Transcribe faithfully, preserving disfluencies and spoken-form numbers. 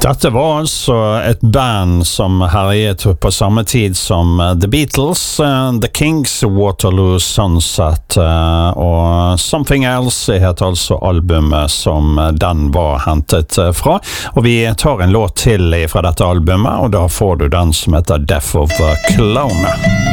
Dette var altså et band som herjet på samme tid som The Beatles, The Kings, Waterloo Sunset og Something Else heter altså albumet som den var hentet fra. Og vi tar en låt til fra dette albumet, og da får du den som heter Death of a Clown.